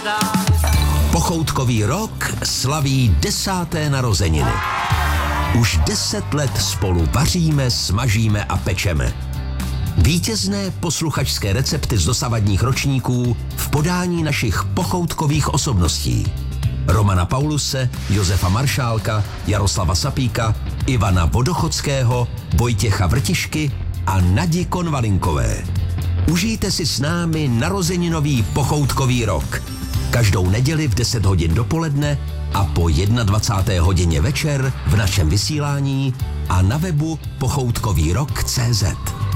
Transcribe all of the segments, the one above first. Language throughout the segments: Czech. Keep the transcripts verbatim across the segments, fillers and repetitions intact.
Pochoutkový rok slaví desáté narozeniny. Už deset let spolu vaříme, smažíme a pečeme. Vítězné posluchačské recepty z dosavadních ročníků v podání našich pochoutkových osobností. Romana Pauluse, Josefa Maršálka, Jaroslava Sapíka, Ivana Vodochodského, Vojtěcha Vrtišky a Nadi Konvalinkové. Užijte si s námi narozeninový pochoutkový rok. Každou neděli v deset hodin dopoledne a po dvacáté jedné hodině večer v našem vysílání a na webu pochoutkový rok tečka cé zet.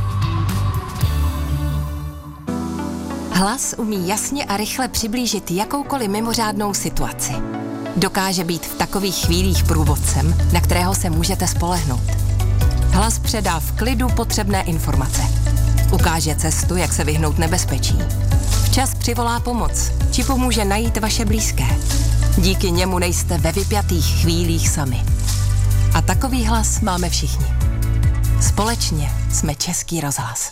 Hlas umí jasně a rychle přiblížit jakoukoliv mimořádnou situaci. Dokáže být v takových chvílích průvodcem, na kterého se můžete spolehnout. Hlas předá v klidu potřebné informace. Ukáže cestu, jak se vyhnout nebezpečí. Včas přivolá pomoc, či pomůže najít vaše blízké. Díky němu nejste ve vypjatých chvílích sami. A takový hlas máme všichni. Společně jsme Český rozhlas.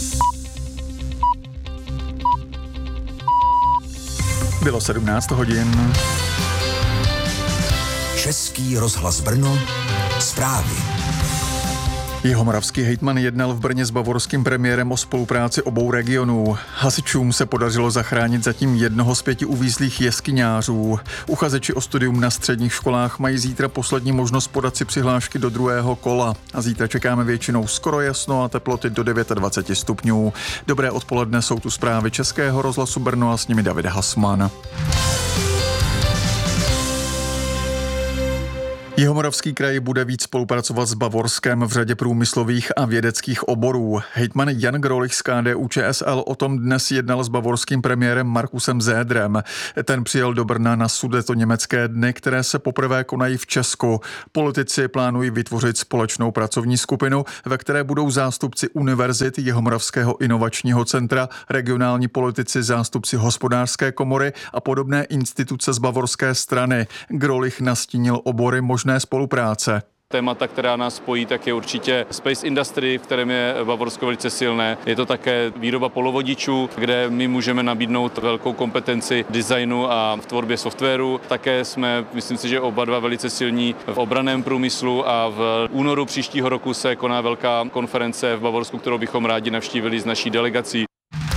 Bylo sedmnáct hodin. Český rozhlas Brno, zprávy. Jihomoravský hejtman jednal v Brně s bavorským premiérem o spolupráci obou regionů. Hasičům se podařilo zachránit zatím jednoho z pěti uvízlých jeskyňářů. Uchazeči o studium na středních školách mají zítra poslední možnost podat si přihlášky do druhého kola. A zítra čekáme většinou skoro jasno a teploty do dvacet devět stupňů. Dobré odpoledne, jsou tu zprávy Českého rozhlasu Brno a s nimi David Hasman. Jihomoravský kraj bude víc spolupracovat s Bavorskem v řadě průmyslových a vědeckých oborů. Hejtman Jan Grolich z K D U Č S L o tom dnes jednal s bavorským premiérem Markusem Zédrem. Ten přijel do Brna na Sudetoněmecké dny, které se poprvé konají v Česku. Politici plánují vytvořit společnou pracovní skupinu, ve které budou zástupci univerzit, Jihomoravského inovačního centra, regionální politici, zástupci hospodářské komory a podobné instituce z bavorské strany. Grolich nastínil obory možné spolupráce. Témata, která nás spojí, tak je určitě Space Industry, v kterém je Bavorsko velice silné. Je to také výroba polovodičů, kde my můžeme nabídnout velkou kompetenci designu a v tvorbě softwaru. Také jsme, myslím si, že oba dva velice silní v obranném průmyslu a v únoru příštího roku se koná velká konference v Bavorsku, kterou bychom rádi navštívili s naší delegací.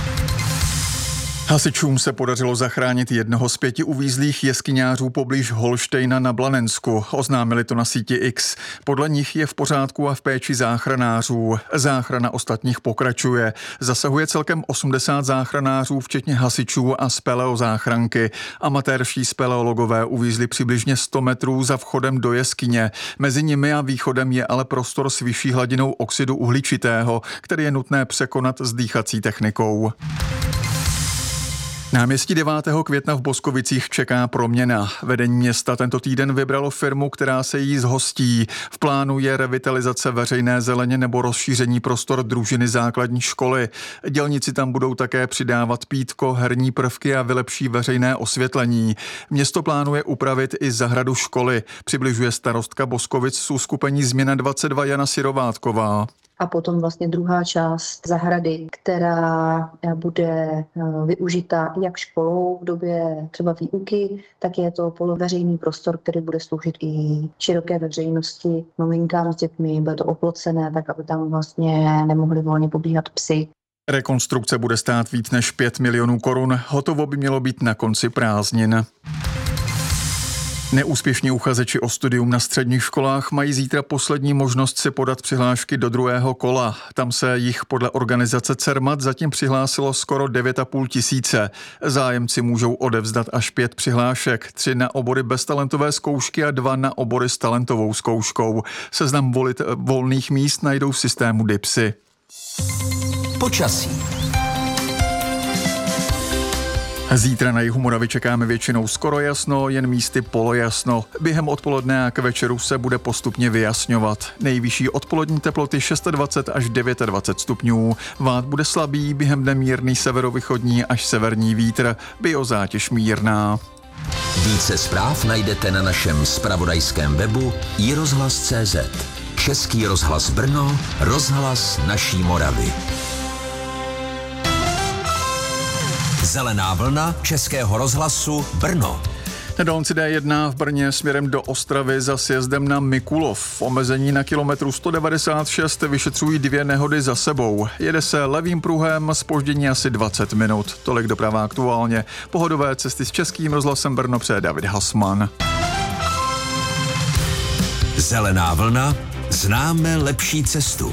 Hasičům se podařilo zachránit jednoho z pěti uvízlých jeskyňářů poblíž Holštejna na Blanensku. Oznámili to na síti X. Podle nich je v pořádku a v péči záchranářů. Záchrana ostatních pokračuje. Zasahuje celkem osmdesát záchranářů, včetně hasičů a speleozáchranky. Amatérští speleologové uvízli přibližně sto metrů za vchodem do jeskyně. Mezi nimi a východem je ale prostor s vyšší hladinou oxidu uhličitého, který je nutné překonat s dýchací technikou. Náměstí devátého května v Boskovicích čeká proměna. Vedení města tento týden vybralo firmu, která se jí zhostí. V plánu je revitalizace veřejné zeleně nebo rozšíření prostor družiny základní školy. Dělníci tam budou také přidávat pítko, herní prvky a vylepší veřejné osvětlení. Město plánuje upravit i zahradu školy, přibližuje starostka Boskovic z uskupení Změna dvacet dva Jana Sirovátková. A potom vlastně druhá část zahrady, která bude využita jak školou v době třeba výuky, tak je to poloveřejný prostor, který bude sloužit i široké veřejnosti, maminkám s dětmi, bude to oplocené, tak aby tam vlastně nemohli volně pobíhat psy. Rekonstrukce bude stát víc než pět milionů korun, hotovo by mělo být na konci prázdnin. Neúspěšní uchazeči o studium na středních školách mají zítra poslední možnost si podat přihlášky do druhého kola. Tam se jich podle organizace CERMAT zatím přihlásilo skoro devět a půl tisíce. Zájemci můžou odevzdat až pět přihlášek, tři na obory bez talentové zkoušky a dva na obory s talentovou zkouškou. Seznam volit, volných míst najdou v systému DIPSy. Počasí. Zítra na jihu Moravy čekáme většinou skoro jasno, jen místy polojasno. Během odpoledne a k večeru se bude postupně vyjasňovat. Nejvyšší odpolední teploty dvacet šest až dvacet devět stupňů. Vád bude slabý, během dne mírný severovýchodní až severní vítr, biozátěž mírná. Více zpráv najdete na našem zpravodajském webu i rozhlas tečka cé zet. Český rozhlas Brno, rozhlas naší Moravy. Zelená vlna Českého rozhlasu Brno. Na dálnici D jedna v Brně směrem do Ostravy za sjezdem na Mikulov. Omezení na kilometru sto devadesát šest vyšetřují dvě nehody za sebou. Jede se levým pruhem, zpoždění asi dvacet minut. Tolik doprava aktuálně. Pohodové cesty s Českým rozhlasem Brno přeje David Hasman. Zelená vlna. Známe lepší cestu.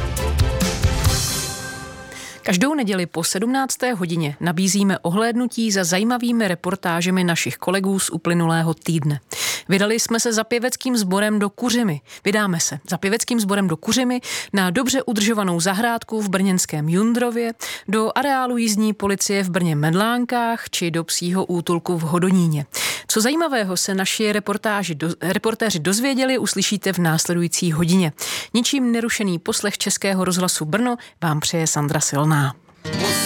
Každou neděli po sedmnácté hodině nabízíme ohlédnutí za zajímavými reportážemi našich kolegů z uplynulého týdne. Vydali jsme se za pěveckým sborem do Kuřimy. Vydáme se za pěveckým sborem do Kuřimy na dobře udržovanou zahrádku v brněnském Jundrově, do areálu jízdní policie v Brně Medlánkách či do psího útulku v Hodoníně. Co zajímavého se naši reportáži do, reportéři dozvěděli, uslyšíte v následující hodině. Ničím nerušený poslech Českého rozhlasu Brno vám přeje Sandra Silná.